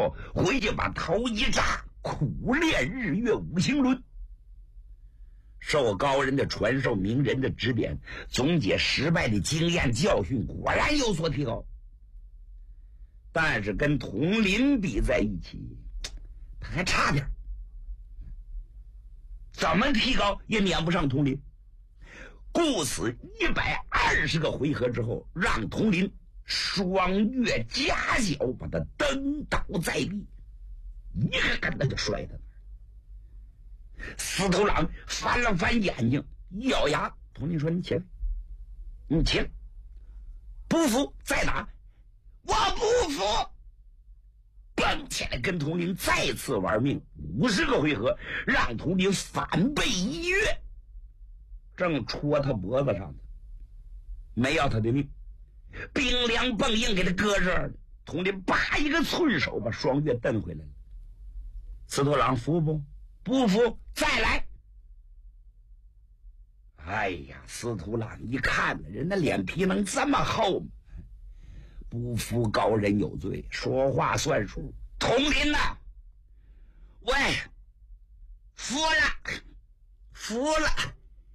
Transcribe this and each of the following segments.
好，回去把头一扎，苦练日月五行轮。受高人的传授，名人的指点，总结失败的经验教训，果然有所提高。但是跟佟林比在一起，他还差点，怎么提高也撵不上佟林。故此120个回合之后，让佟林双月夹角把他蹬倒在地，一个跟头就摔他。司徒郎翻了翻眼睛，一咬牙，佟林说：“你起来，你起来，不服再打。”我不服，蹦起来跟佟林再次玩命，50个回合，让佟林反背一跃，正戳他脖子上的，没要他的命，冰凉蹦硬给他搁这儿了。佟林拔一个寸手把双月蹬回来了。司徒郎服不？不服再来。哎呀，司徒郎一看人的脸皮能这么厚吗？不服高人有罪，说话算数。佟林呐，喂，服了，服了，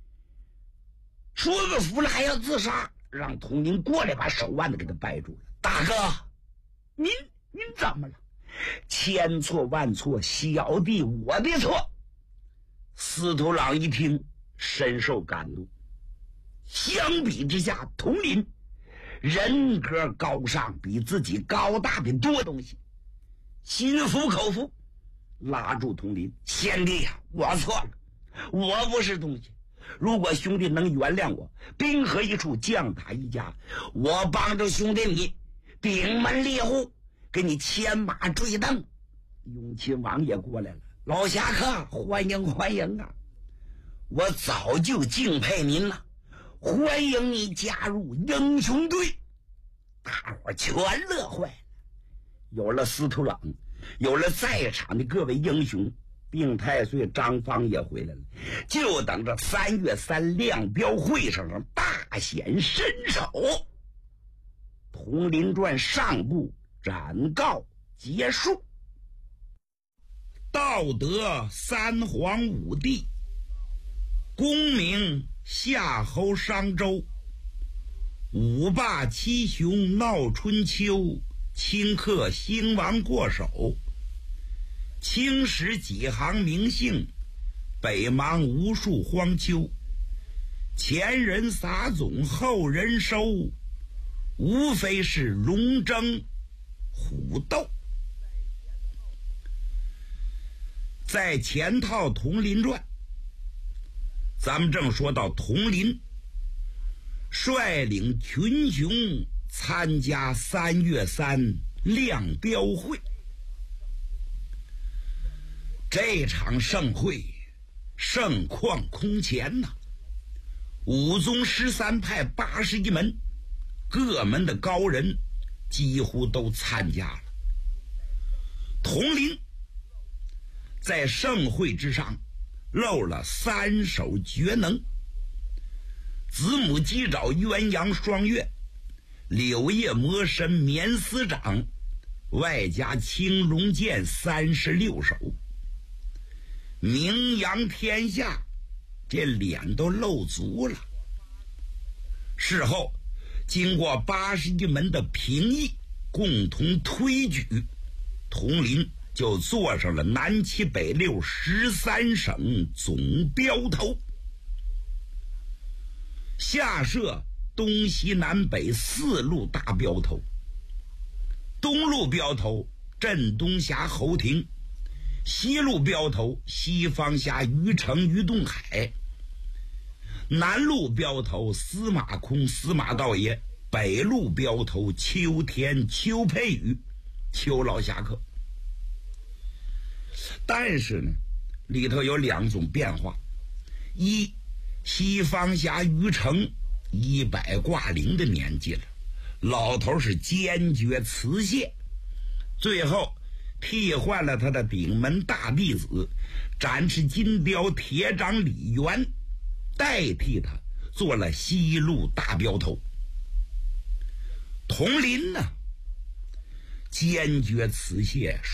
说个服了还要自杀，让佟林过来把手腕子给他掰住了。大哥，您怎么了？千错万错，小弟我的错。司徒郎一听，深受感动。相比之下，佟林人格高尚，比自己高大的多东西，心服口服，拉住佟林：“贤弟呀，我错了，我不是东西。如果兄弟能原谅我，兵合一处，将打一家，我帮着兄弟你顶门猎户，给你牵马追灯。”永亲王也过来了：“老侠客，欢迎欢迎啊！我早就敬佩您了。欢迎你加入英雄队！”大伙全乐坏了。有了司徒郎，有了在场的各位英雄，并太岁张方也回来了，就等着3月3亮标会上大显身手。佟林传上部展告结束。道德3皇5帝，功名夏侯商周，5霸7雄闹春秋，顷刻兴亡过手，青史几行名姓，北邙无数荒丘。前人撒种后人收，无非是龙争虎斗。在前套佟林传，咱们正说到佟林率领群雄参加3月3亮标会。这场盛会盛况空前呐，5宗13派81门，各门的高人几乎都参加了。佟林在盛会之上露了3手绝能：子母鸡爪鸳鸯双月，柳叶魔神绵丝掌，外加青龙剑36手，名扬天下，这脸都露足了。事后经过81门的评议，共同推举，佟林就坐上了南七北六13省总标头，下设东西南北4路大标头。东路标头镇东峡侯廷，西路标头西方峡于城于东海，南路标头司马空司马道爷，北路标头秋天邱佩宇邱老侠客。但是呢，里头有2种变化：一，西方峡于城100挂零的年纪了，老头是坚决辞谢，最后替换了他的顶门大弟子展翅金雕铁掌李元，代替他做了西路大标头。佟林呢，坚决辞谢，